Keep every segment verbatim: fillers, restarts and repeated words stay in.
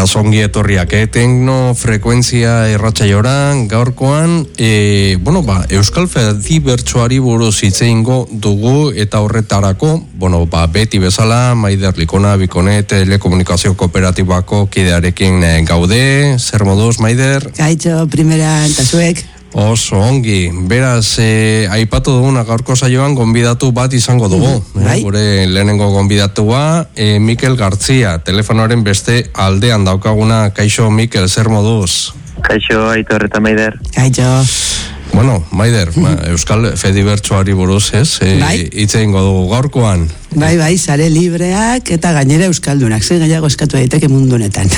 Beraz, ongi etorriak, eh? Tekno frekuentzia irratsaioan gaurkoan, e, bueno, ba, Euskal Fedibertsoari buruz hitz egingo dugu eta horretarako, bueno, ba, beti bezala, Maider Likona, Bikone, Telekomunikazio Kooperatibako kidearekin eh, gaude. Zer moduz, Maider? Gaitxo, primera, eta zuek. Oso ongi, beraz, eh, aipatu duguna gaurko saioan gonbidatu bat izango dugu. Mm, eh, gure lehenengo gonbidatua, eh, Mikel Gartzia, telefonoaren beste aldean daukaguna. Kaixo, Mikel, zer moduz? Kaixo, Aitor eta Maider. Kaixo. Bueno, Maider, ba, Euskal Fedibertsoari buruz, ez? E, bai. Hitz egingo dugu gaurkoan. Bai, bai, sare libreak eta gainera euskaldunak, zer gehiago eskatu daiteke mundu honetan.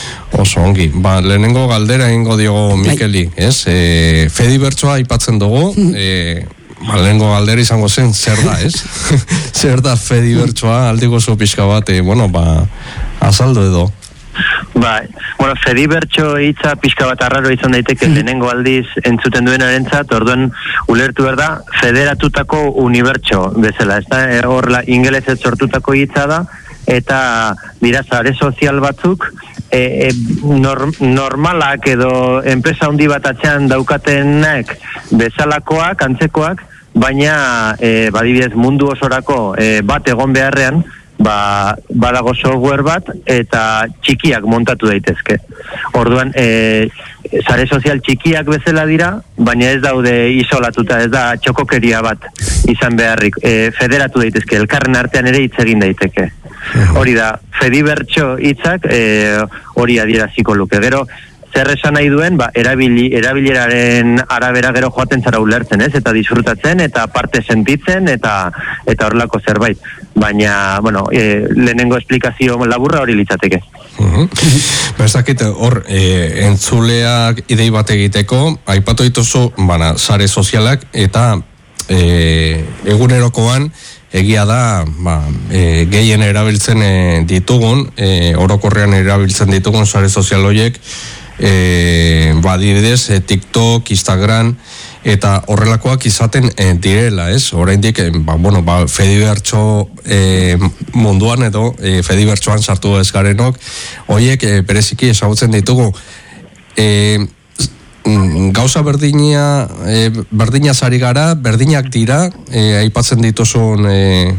Oso ongi, ba, lehenengo galdera egingo diogo Mikeli, bai. Ez? E, Fedibertsoa aipatzen dugu, e, ba, lehenengo galdera izango zen, zer da, ez? Zer da Fedibertsoa, aldiko zu pixka bat, e, bueno, ba, azaldu edo. Bai, bueno, Fedibertso hitza pixka bat arraro izan daiteke lehenengo aldiz entzuten duenarentzat, orduan ulertu behar da, federatutako unibertso bezala, ez da, horrela ingelezet sortutako hitza da, eta dira sare sozial batzuk, e, e, nor, normalak edo enpresa handi bat atzean daukatenek bezalakoak, antzekoak, baina e, badibidez mundu osorako e, bat egon beharrean, ba, badago software bat eta txikiak montatu daitezke. Orduan, e, sare sozial txikiak bezala dira, baina ez daude isolatuta, ez da txokokeria bat izan beharrik. E, federatu daitezke, elkarren artean ere hitz egin daiteke. Hori da, Fedibertso hitzak e, hori adieraziko luke. Gero, zer esan nahi duen, ba, erabili, erabileraren arabera gero joaten zara ulertzen, ez? Eta disfrutatzen, eta parte sentitzen, eta eta horrelako zerbait. Baina, bueno, e, lehenengo esplikazio laburra hori litzateke. Uh-huh. Bezakit, hor, e, entzuleak idei bat egiteko, aipatu dituzu, bana, sare sozialak, eta e, egunerokoan, egia da, ba, e, gehien erabiltzen e, ditugun, e, orokorrean erabiltzen ditugun sare sozial horiek, E, ba, adibidez, e, TikTok, Instagram eta horrelakoak izaten e, direla, ez? Oraindik, e, ba, bueno, ba, Fedibertso e, munduan edo e, Fedibertsoan sartu ez garenok, horiek e, bereziki ezagutzen ditugu. E, gauza berdina, e, berdina zari gara, berdinak dira, e, aipatzen dituzun e,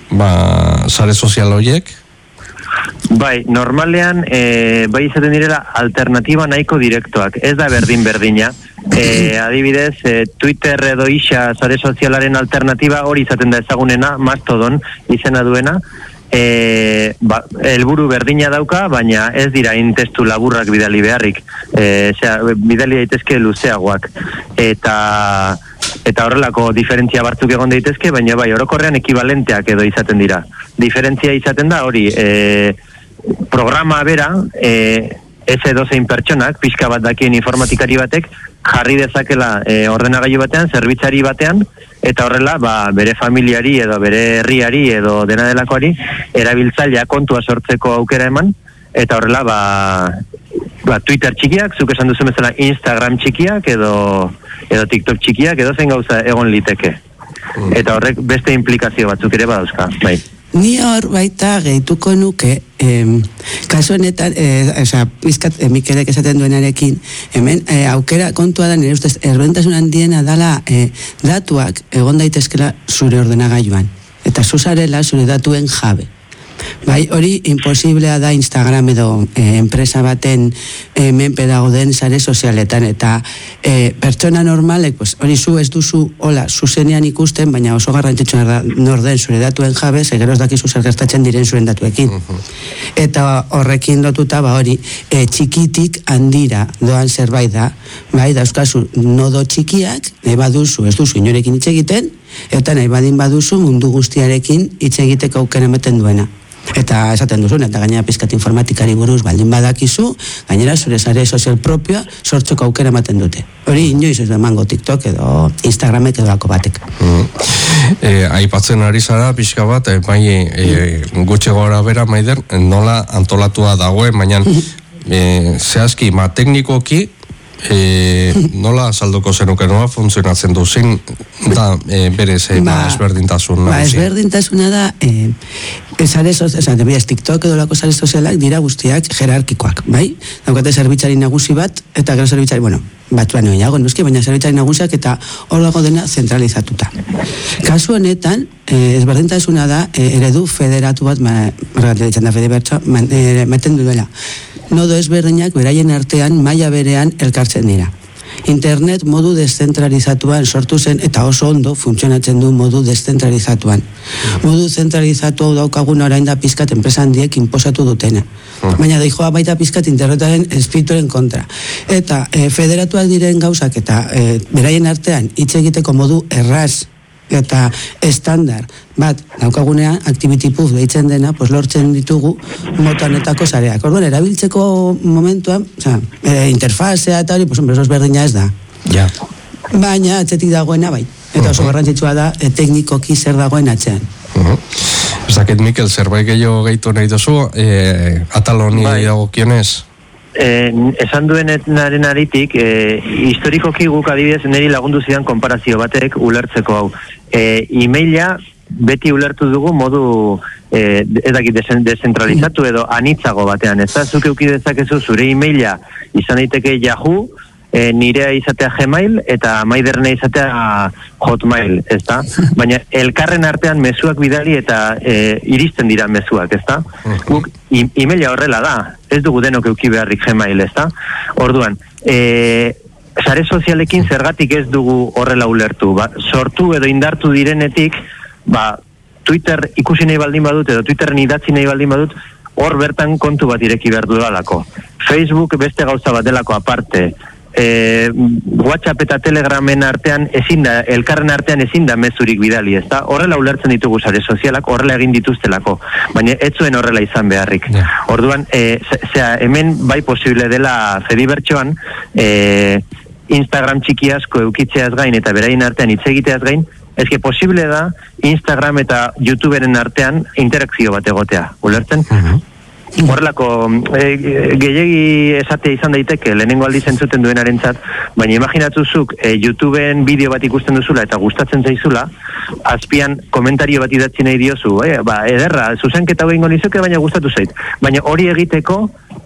ba, sare sozial horiek? Bai, normalean e, bai izaten direla alternatiba nahiko direktoak, ez da berdin berdina. E, adibidez, e, Twitter edo isa sare sozialaren alternatiba hori izaten da ezagunena, Mastodon izena duena. E, ba, helburu berdina dauka, baina ez dira intestu laburrak bidali beharrik. E, zera, bidali daitezke luzeagoak. Eta... eta horrelako diferentzia batzuk egon daitezke, baina bai, orokorrean ekibalenteak edo izaten dira. Diferentzia izaten da hori, e, programa bera, e, ez edozein pertsonak, pixka bat dakien informatikari batek, jarri dezakela e, ordenagailu batean, zerbitzari batean, eta horrela, ba, bere familiari edo bere herriari edo dena delakoari, erabiltzailea kontua sortzeko aukera eman, eta horrela, ba, ba, Twitter txikiak, zuk esan duzu bezala Instagram txikiak edo edo TikTok txikiak edo zen gauza egon liteke. Eta horrek beste implikazio batzuk ere badauzka, bai. Ni hor baita gehituko nuke, eh, kasu honetan, eh, oza, bizkat, eh, Mikelek esaten duenarekin, hemen eh, aukera kontua da, nire ustez, erbentasun handiena dala eh, datuak egon daitezkela zure ordenagailuan. Eta zuzarela zure datuen jabe. Bai, hori imposiblea da Instagram edo eh, enpresa baten eh, menpe dago den sare sozialetan, eta eh, pertsona normalek, pues, hori zu ez duzu hola, zuzenean ikusten, baina oso garrantzitsua da norden zure datuen jabe, segeroz dakizu zer gertatzen diren zuen datuekin. Uh-huh. Eta horrekin lotuta, ba hori, eh, txikitik handira doan zerbait da, bai, dauzkazu nodo txikiak, nahi baduzu, ez duzu inorekin hitz egiten, eta nahi badin baduzu mundu guztiarekin hitz egiteko aukera ematen duena. Eta esaten duzun, eta gainera pizkat informatikari buruz baldin badakizu, gainera zure sare sozial propioa sortzeko aukera ematen dute. Hori inoiz ez da emango TikTok edo Instagramek edo bako batek. Mm. E, aipatzen ari zara, pixka bat, e, bai, e, gutxe gora bera, Maider, nola antolatua dagoen, baina e, zehazki, ma teknikoki, E, nola salduko zenuke, nola funtzionatzen du, zein da e, berez e, ba, ezberdintasun ba, ezberdintasuna da e, sare sozialak, TikTok edo lako sare sozialak dira guztiak jerarkikoak, bai? Daukate zerbitzari nagusi bat, eta gero zerbitzari, bueno, batuan egiago, noski, baina zerbitzari nagusiak eta hor dago dena zentralizatuta. Kasu honetan, e, ezberdintasuna da e, eredu federatu bat, margatik ditzen da federbertsoa, e, meten duela. Nodo ezberdinak beraien artean maila berean elkartzen dira. Internet modu deszentralizatuan sortu zen eta oso ondo funtzionatzen du modu deszentralizatuan. Modu zentralizatu daukagun orain da pizkat enpresa handiek inposatu dutena. Baina daijoa baita pizkat internetaren espirituaren kontra. Eta e, federatuak diren gauzak eta e, beraien artean hitz egiteko modu erraz eta estandar bat daukagunean activity puff deitzen dena, pues lortzen ditugu motanetako sareak. Orduan, erabiltzeko momentuan, oza, e, interfazea eta hori, pues hombre, oso berdina ez da. Ja. Baina, atzetik dagoena bai. Eta oso garrantzitsua da, e, teknikoki zer dagoen atzean. Uh-huh. Zaket, Mikel, zerbait gehiago gehitu nahi dozu, e, ataloni bai. Dagokionez? Eh, esan duenaren aritik, eh, historikoki guk adibidez niri lagundu zidan konparazio batek ulertzeko hau. Eh, e-maila beti ulertu dugu modu eh, edakit dezentralizatu edo anitzago batean. Ez da, zuk euki dezakezu zure e-maila izan daiteke Yahoo, e, nirea izatea Gmail eta Maiderna izatea Hotmail, ez da? Baina elkarren artean mezuak bidali eta e, iristen dira mezuak, ez da? Guk e-maila horrela da, ez dugu denok euki beharrik Gmail, ez da? Orduan, e, sare sozialekin zergatik ez dugu horrela ulertu, ba, sortu edo indartu direnetik, ba, Twitter ikusi nahi baldin badut edo Twitterren idatzi nahi baldin badut, hor bertan kontu bat ireki behar dudalako. Facebook beste gauza bat delako aparte. E, WhatsApp eta Telegramen artean ezin da, elkarren artean ezin da mezurik bidali, ezta? Horrela ulertzen ditugu sare sozialak, horrela egin dituztelako, baina ez zuen horrela izan beharrik. Yeah. Orduan, e, zera, hemen bai posible dela Fedibertsoan, e, Instagram txiki asko eukitzeaz gain eta beraien artean hitz egiteaz gain, ezke posible da Instagram eta YouTuberen artean interakzio bat egotea, ulertzen? Uh-huh. Horrelako e, gehiegi esatea izan daiteke lehenengo aldiz entzuten duenarentzat, baina imaginatuzuk e, YouTubeen bideo bat ikusten duzula eta gustatzen zaizula, azpian komentario bat idatzi nahi diozu, eh? Ba, ederra, zuzenketa egingo nizuke, baina gustatu zait. Baina hori egiteko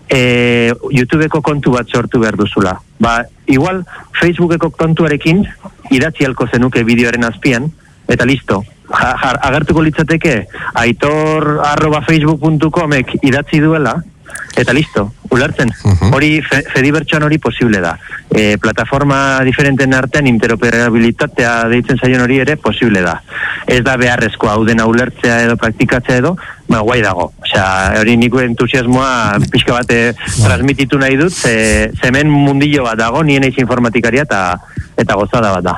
e, YouTubeko kontu bat sortu behar duzula. Ba, igual Facebookeko kontuarekin idatzi halko zenuke bideoaren azpian, eta listo. Ja, ja, agertuko litzateke aitor arroba facebook puntu comek idatzi duela eta listo, ulertzen. Uh-huh. Hori fe, Fedibertsoan hori posible da. E, plataforma diferenten artean interoperabilitatea deitzen zaion hori ere posible da. Ez da beharrezkoa hau dena ulertzea edo praktikatzea edo, ba, guai dago. Osea, hori niko entusiasmoa pixka bate transmititu nahi dut, ze, zemen mundillo bat dago, nien eiz informatikaria eta, eta gozada bat da.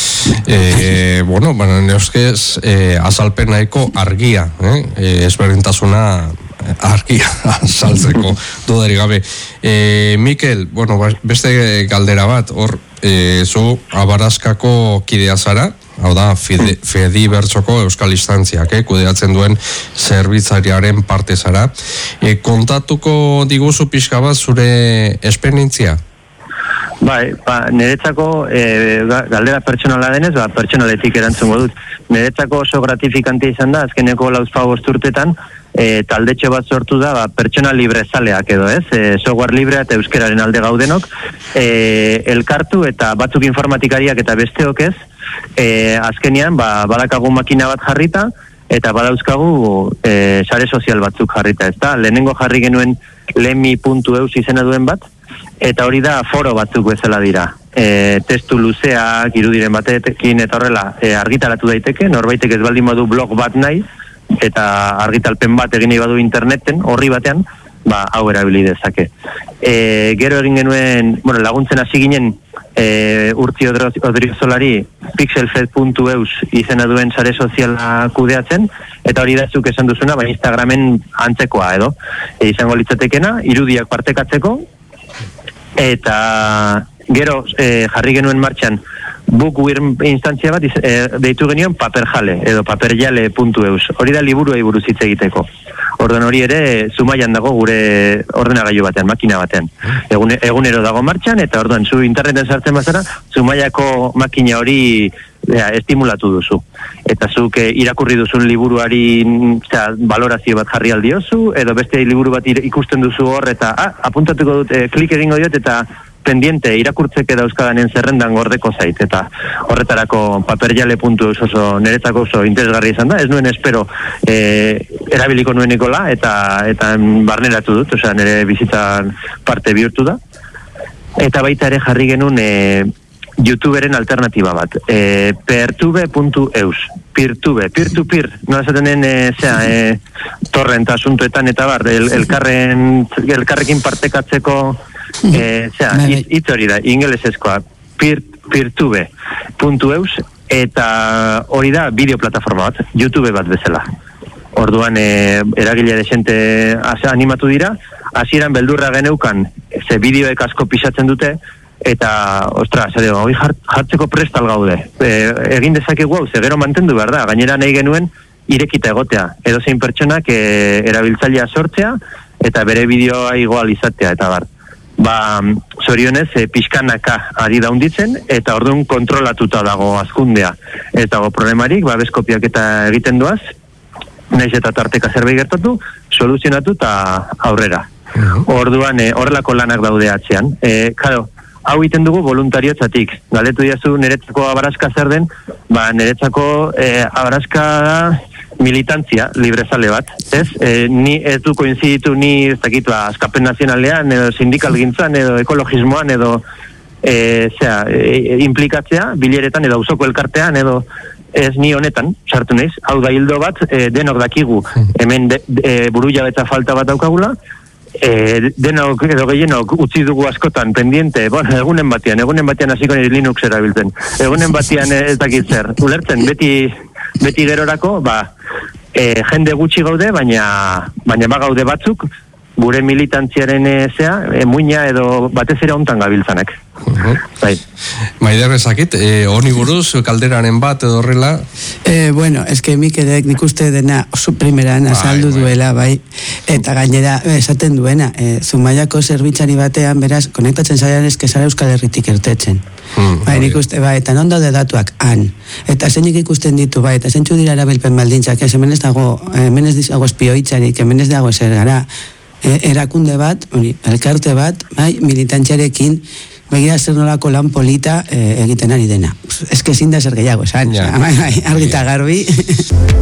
E, bueno, bueno, neuskez e, azalpen nahiko argia, eh? E, ezberdintasuna argia saltzeko dudarik gabe. E, Mikel, bueno, beste galdera bat, hor, e, zu Abarazkako kidea zara, hau da, Fedibertsoko euskal instantziak, eh, kudeatzen duen zerbitzariaren parte zara. E, kontatuko diguzu pixka bat zure esperientzia? Bai, ba, niretzako e, galdera pertsonala denez, ba, pertsonaletik erantzungo dut. Niretzako oso gratifikante izan da, azkeneko lauzpau urtetan, e, taldetxo bat sortu da, ba, pertsona librezaleak edo, ez? E, software librea eta euskeraren alde gaudenok, e, elkartu eta batzuk informatikariak eta besteok ez, e, azkenean, ba, badakagu makina bat jarrita, eta badauzkagu e, sare sozial batzuk jarrita, ez da? Lehenengo jarri genuen lemi puntu eus izena duen bat, eta hori da foro batzuk bezala dira. E, testu luzeak, irudiren batekin eta horrela e, argitaratu daiteke, norbaitek ez baldin badu blog bat nahi, eta argitalpen bat egin nahi badu interneten, horri batean, ba, hau erabili dezake. E, gero egin genuen, bueno, laguntzen hasi ginen e, Urtzi Odriozolari pixelfed puntu eus izena duen sare soziala kudeatzen, eta hori da zuk esan duzuna, ba, Instagramen antzekoa edo. E, izango litzatekena, irudiak partekatzeko, eta gero e, jarri genuen martxan bookwyrm instantzia bat e, deitu genion paperjale edo paperjale puntu eus. Hori da liburuei buruz hitz egiteko. Orduan hori ere Zumaian dago gure ordenagailu batean, makina batean. Egun, egunero dago martxan, eta orduan zu interneten sartzen bazara, Zumaiako makina hori ea, estimulatu duzu. Eta zuk eh, irakurri duzun liburuari zera, valorazio bat jarri aldiozu, edo beste liburu bat ikusten duzu hor, eta ah, apuntatuko dut, eh, klik egingo diot, eta pendiente irakurtzeke dauzkadanen zerrendan gordeko zait, eta horretarako paperjale puntu oso niretzako oso interesgarri izan da, ez nuen espero e, erabiliko nuenikola, eta eta barneratu dut, osea nire bizitzan parte bihurtu da, eta baita ere jarri genuen e, YouTuberen alternatiba bat, e, peertube puntu eus, peertube, peer-to-peer, no esaten den, e, zera, e, torrent asuntoetan eta bar, el, elkarren, elkarrekin partekatzeko, e, zera, hitz hori da, ingelesezkoa, peer, peertube puntu eus, eta hori da bideoplataforma bat, YouTube bat bezala. Orduan, e, eragile desente animatu dira, hasieran beldurra geneukan, ze bideoek asko pisatzen dute, eta, ostra, zer dugu, hori jartzeko prestal gaude. E, egin dezakegu hau, ze gero mantendu behar da, gainera nahi genuen irekita egotea. Edozein pertsonak e, erabiltzailea sortzea, eta bere bideoa igual izatea, eta bar. Ba, zorionez, e, pixkanaka ari daunditzen, eta orduan kontrolatuta dago azkundea. Ez dago problemarik, ba, bezkopiak eta egiten duaz, naiz eta tarteka zerbait gertatu, soluzionatu eta aurrera. Orduan, e, horrelako lanak daude atzean. E, karo, hau egiten dugu voluntarioetzatik. Galdetu diazu niretzako abarazka zer den, ba niretzako e, abarazka da militantzia librezale bat, ez? E, ni ez du koinziditu ni ez dakit, ba, askapen nazionalean, edo sindikal gintzan, edo ekologismoan, edo e, zera, e, implikatzea, bileretan, edo auzoko elkartean, edo ez ni honetan, sartu naiz, hau da hildo bat, e, denok dakigu, hemen de, de, buru jabetza falta bat daukagula, E, denok edo gehienok utzi dugu askotan pendiente, bueno, egunen batean, egunen batean hasiko nire Linux erabiltzen, egunen batean ez dakit zer, ulertzen, beti, beti gerorako, ba, e, jende gutxi gaude, baina, baina ba gaude batzuk, gure militantziaren ezea, e, muina edo batez ere hontan gabiltzanak. Uh-huh. Bai. Maider ezakit, e, honi buruz, kalderaren bat edo horrela? Eh, bueno, eske Mikelek nik uste dena oso primeran azaldu bai, duela, bai, eta gainera esaten duena, e, Zumaiako zerbitzari batean, beraz, konektatzen zailan eske zara Euskal Herritik irtetzen. Hmm, bai, nik uste, bai, eta non daude datuak, han. Eta zeinik ikusten ditu, bai, eta zeintzu dira erabilpen baldintzak, ez, hemen ez dago, hemen ez dago espioitzarik, hemen ez dago zer gara, e, erakunde bat, hori, elkarte bat, bai, militantziarekin, begira zer nolako lan polita e, egiten ari dena. Ez que ezin da zer gehiago, esan, ja, argita garbi.